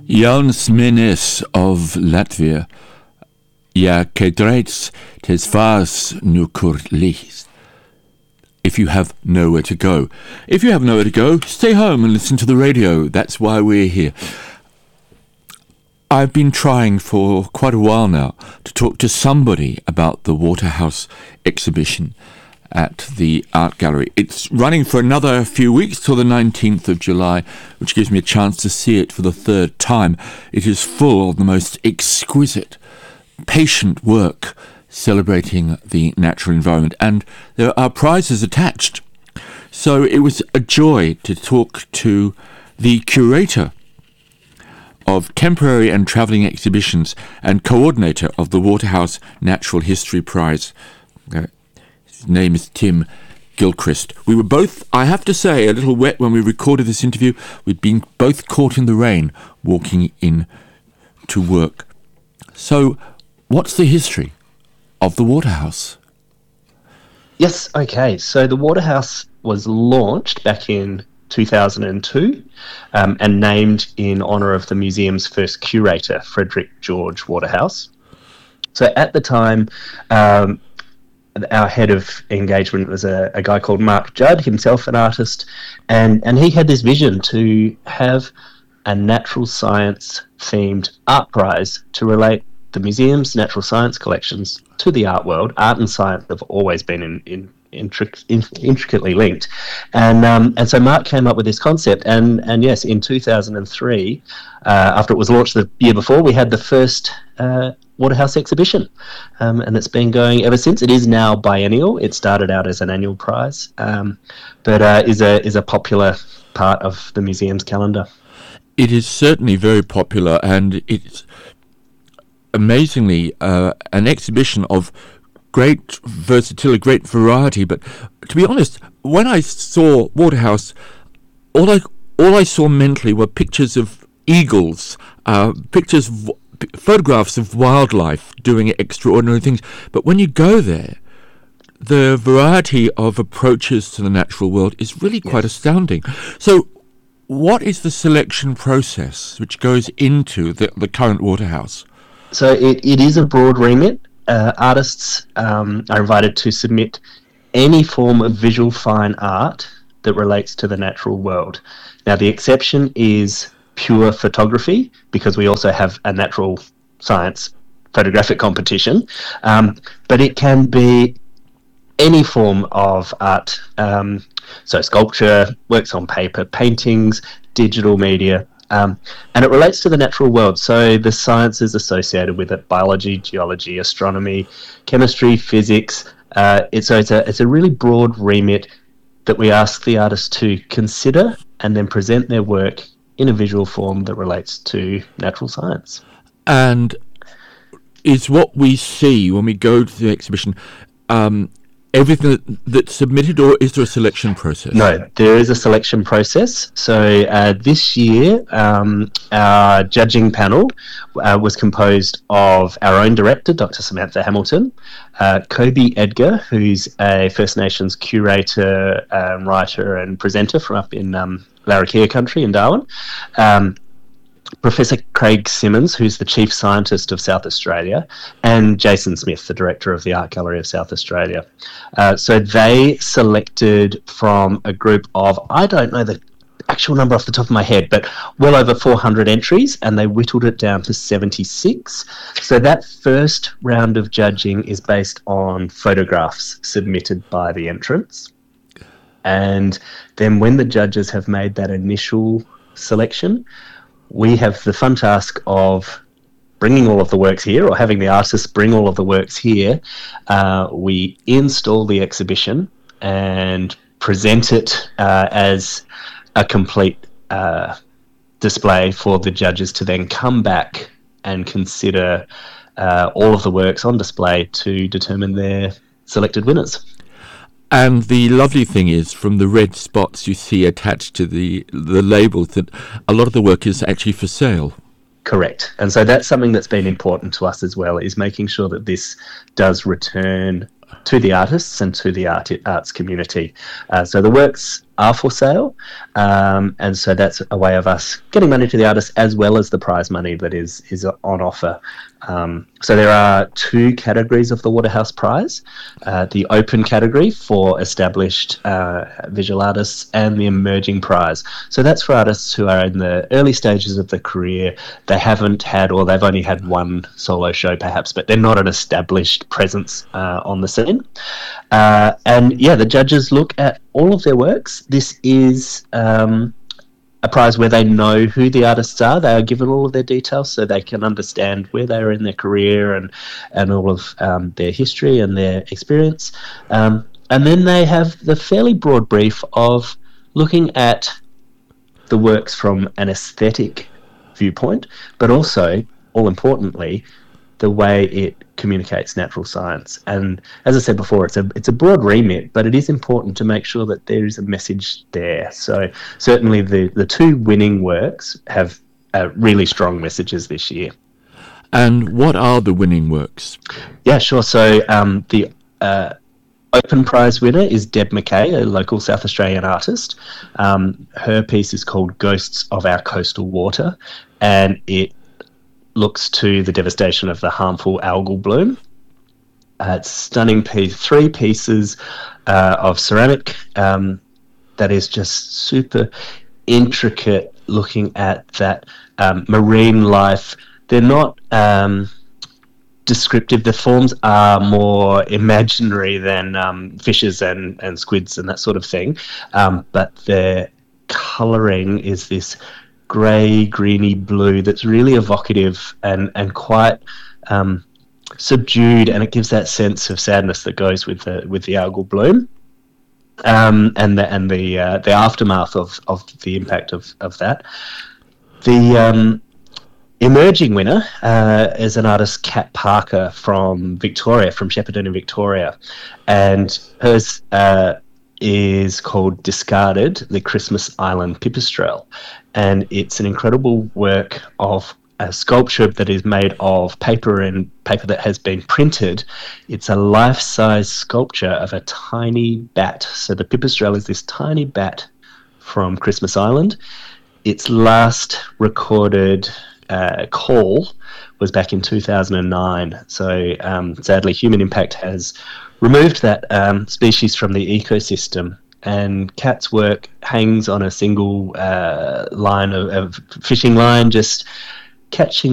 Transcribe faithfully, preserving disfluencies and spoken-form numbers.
Jans Menes of Latvia. Ja, kedreits tes vas nu kur licht. If you have nowhere to go. If you have nowhere to go, stay home and listen to the radio. That's why we're here. I've been trying for quite a while now to talk to somebody about the Waterhouse exhibition at the Art Gallery. It's running for another few weeks till the nineteenth of July, which gives me a chance to see it for the third time. It is full of the most exquisite, patient work celebrating the natural environment, and there are prizes attached. So it was a joy to talk to the curator of temporary and travelling exhibitions and coordinator of the Waterhouse Natural History Prize. Uh, his name is Tim Gilchrist. We were both, I have to say, a little wet when we recorded this interview. We'd been both caught in the rain walking in to work. So, what's the history of the Waterhouse? Yes, okay. So the Waterhouse was launched back in two thousand two um, and named in honour of the museum's first curator, Frederick George Waterhouse. So at the time, um, our head of engagement was a, a guy called Mark Judd, himself an artist, and, and he had this vision to have a natural science themed art prize to relate the museum's natural science collections to the art world. Art and science have always been in, in, intric- in, intricately linked. And um, and so Mark came up with this concept. And, and yes, in two thousand three, uh, after it was launched the year before, we had the first uh, Waterhouse exhibition. Um, and it's been going ever since. It is now biennial. It started out as an annual prize, um, but uh, is a is a popular part of the museum's calendar. It is certainly very popular, and it's amazingly uh, an exhibition of great versatility, great variety. But to be honest, when I saw Waterhouse, all I all I saw mentally were pictures of eagles, uh, pictures, of, photographs of wildlife doing extraordinary things. But when you go there, the variety of approaches to the natural world is really quite yes. astounding. So, what is the selection process which goes into the, the current Waterhouse? So it, it is a broad remit. Uh, artists um, are invited to submit any form of visual fine art that relates to the natural world. Now, the exception is pure photography, because we also have a natural science photographic competition, um, but it can be any form of art, um, so sculpture, works on paper, paintings, digital media, Um, and it relates to the natural world. So the sciences associated with it: biology, geology, astronomy, chemistry, physics. Uh, it's, so it's a it's a really broad remit that we ask the artists to consider and then present their work in a visual form that relates to natural science. And is what we see when we go to the exhibition um, everything that, that's submitted, or is there a selection process? No, there is a selection process. So uh, this year, um, our judging panel uh, was composed of our own director, Doctor Samantha Hamilton, uh, Kobe Edgar, who's a First Nations curator, um, writer and presenter from up in um, Larrakia country in Darwin, um, Professor Craig Simmons, who's the Chief Scientist of South Australia, and Jason Smith, the Director of the Art Gallery of South Australia. Uh, so they selected from a group of, I don't know the actual number off the top of my head, but well over four hundred entries, and they whittled it down to seventy-six. So that first round of judging is based on photographs submitted by the entrants. And then when the judges have made that initial selection, we have the fun task of bringing all of the works here, or having the artists bring all of the works here. Uh, we install the exhibition and present it uh, as a complete uh, display for the judges to then come back and consider uh, all of the works on display to determine their selected winners. And the lovely thing is, from the red spots you see attached to the the labels, that a lot of the work is actually for sale. Correct. And so that's something that's been important to us as well, is making sure that this does return to the artists and to the art, arts community. Uh, so the works are for sale, um, and so that's a way of us getting money to the artists as well as the prize money that is is on offer. Um, so there are two categories of the Waterhouse Prize: uh, the open category for established uh, visual artists, and the emerging prize. So that's for artists who are in the early stages of their career. They haven't had, or they've only had one solo show perhaps, but they're not an established presence uh, on the scene. Uh, and yeah, the judges look at all of their works. This is um, a prize where they know who the artists are. They are given all of their details so they can understand where they are in their career and, and all of um, their history and their experience. Um, and then they have the fairly broad brief of looking at the works from an aesthetic viewpoint, but also, all importantly, the way it communicates natural science. And as I said before, it's a it's a broad remit, but it is important to make sure that there is a message there. So certainly the, the two winning works have uh, really strong messages this year. And what are the winning works? Yeah, sure. So um, the uh, Open Prize winner is Deb McKay, a local South Australian artist. Um, her piece is called Ghosts of Our Coastal Water, and it looks to the devastation of the harmful algal bloom. Uh, it's a stunning piece, three pieces uh, of ceramic um, that is just super intricate, looking at that um, marine life. They're not um, descriptive. The forms are more imaginary than um, fishes and, and squids and that sort of thing, um, but their colouring is this grey, greeny blue that's really evocative and, and quite um, subdued, and it gives that sense of sadness that goes with the with the algal bloom, um, and the and the uh, the aftermath of, of the impact of, of that. The um, emerging winner uh, is an artist, Kat Parker from Victoria, from Shepparton in Victoria, and hers uh, is called Discarded, the Christmas Island Pipistrelle. And it's an incredible work of a sculpture that is made of paper and paper that has been printed. It's a life-size sculpture of a tiny bat. So the Pipistrelle is this tiny bat from Christmas Island. Its last recorded uh, call was back in two thousand nine. So um, sadly, human impact has removed that um, species from the ecosystem. And Kat's work hangs on a single uh, line of, of fishing line, just catching